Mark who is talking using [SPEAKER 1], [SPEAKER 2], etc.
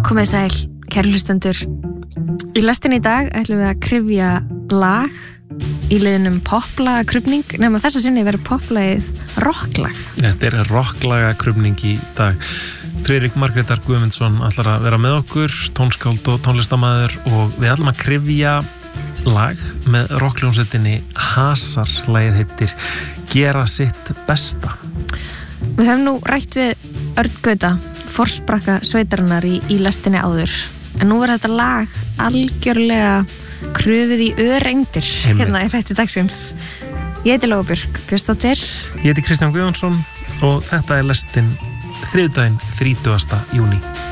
[SPEAKER 1] Komið sæl, kæru hlustendur. Í lestinni í dag ætlum við að kryfja lag í liðnum poplagakrufning, nema þessa sinni verður poplagið rocklag.
[SPEAKER 2] Þetta rocklagakrufning í dag. Friðrik Margrétar Guðmundsson ætlar að vera með okkur, tónskáld og tónlistarmaður, og við ætlum að kryfja lag með rockljónsettinni Hasar. Lagið heitir Gera sitt besta.
[SPEAKER 1] Við höfum nú rætt við Örn Gauta, forsprakka sveitarinnar í lestinni áður, en nú er þetta lag algjörlega krufið í öreindir hérna í þætti dagsins. Ég heiti Lóa Björk Björnsdóttir.
[SPEAKER 2] Ég heiti Kristján Guðjónsson og þetta er lestin þriðjudaginn 30. júní.